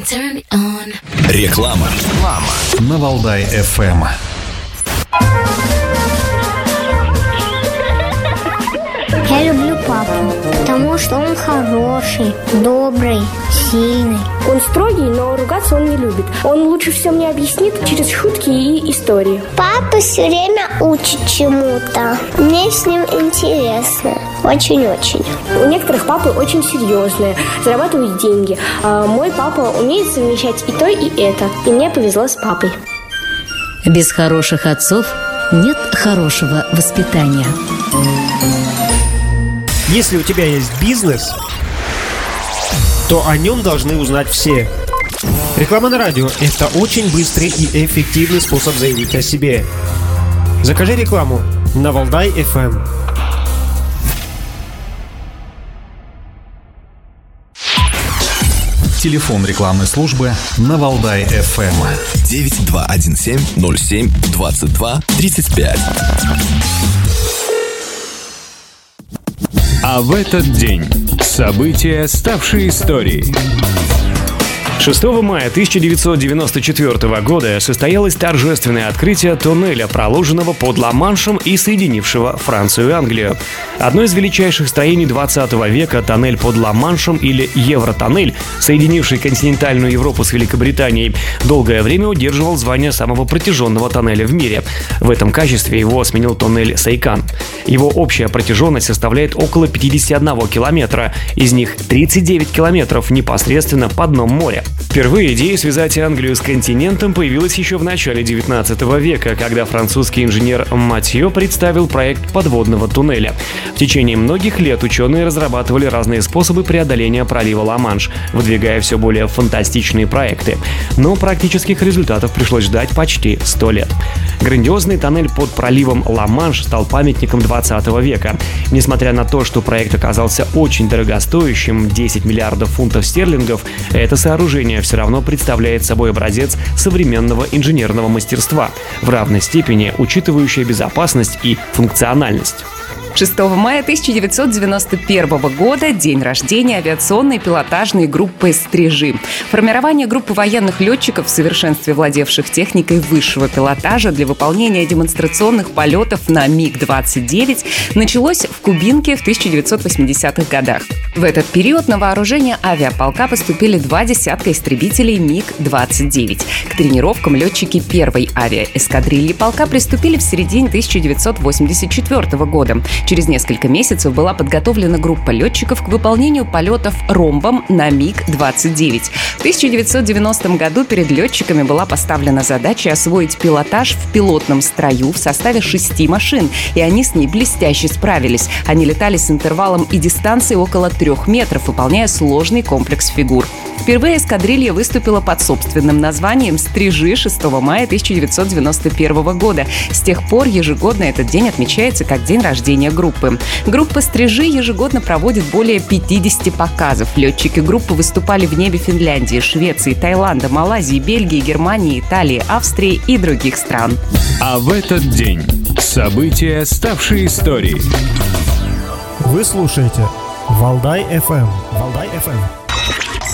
Turn it on. Реклама. На Валдай-ФМ. Я люблю папу, потому что он хороший, добрый, сильный. Он строгий, но ругаться он не любит. Он лучше всего мне объяснит через шутки и истории. Папа все время учит чему-то. Мне с ним интересно. Очень-очень. У некоторых папы очень серьезные, зарабатывают деньги. А мой папа умеет совмещать и то, и это. И мне повезло с папой. Без хороших отцов нет хорошего воспитания. Если у тебя есть бизнес, то о нем должны узнать все. Реклама на радио – это очень быстрый и эффективный способ заявить о себе. Закажи рекламу на Валдай-ФМ. Телефон рекламной службы на Валдай-ФМ. 9217-07-22-35. А в этот день события, ставшие историей. 6 мая 1994 года состоялось торжественное открытие туннеля, проложенного под Ла-Маншем и соединившего Францию и Англию. Одно из величайших строений 20 века, тоннель под Ла-Маншем или Евротоннель, соединивший континентальную Европу с Великобританией, долгое время удерживал звание самого протяженного тоннеля в мире. В этом качестве его сменил туннель Сейкан. Его общая протяженность составляет около 51 километра, из них 39 километров непосредственно по дном моря. Впервые идея связать Англию с континентом появилась еще в начале 19 века, когда французский инженер Матьё представил проект подводного туннеля. В течение многих лет ученые разрабатывали разные способы преодоления пролива Ла-Манш, выдвигая все более фантастичные проекты. Но практических результатов пришлось ждать почти 100 лет. Грандиозный тоннель под проливом Ла-Манш стал памятником 20 века. Несмотря на то, что проект оказался очень дорогостоящим – 10 миллиардов фунтов стерлингов, это сооружение все равно представляет собой образец современного инженерного мастерства, в равной степени учитывающее безопасность и функциональность. 6 мая 1991 года – день рождения авиационной пилотажной группы «Стрижи». Формирование группы военных летчиков, в совершенстве владевших техникой высшего пилотажа для выполнения демонстрационных полетов на МиГ-29, началось в Кубинке в 1980-х годах. В этот период на вооружение авиаполка поступили 2 десятка истребителей МиГ-29. К тренировкам летчики первой авиаэскадрильи полка приступили в середине 1984 года. Через несколько месяцев была подготовлена группа летчиков к выполнению полетов ромбом на МиГ-29. В 1990 году перед летчиками была поставлена задача освоить пилотаж в пилотном строю в составе 6 машин, и они с ней блестяще справились. Они летали с интервалом и дистанцией около 3 метров, выполняя сложный комплекс фигур. Впервые эскадрилья выступила под собственным названием «Стрижи» 6 мая 1991 года. С тех пор ежегодно этот день отмечается как день рождения группы. Группа «Стрижи» ежегодно проводит более 50 показов. Летчики группы выступали в небе Финляндии, Швеции, Таиланда, Малайзии, Бельгии, Германии, Италии, Австрии и других стран. А в этот день события, ставшие историей. Вы слушаете Валдай-ФМ. Валдай-ФМ.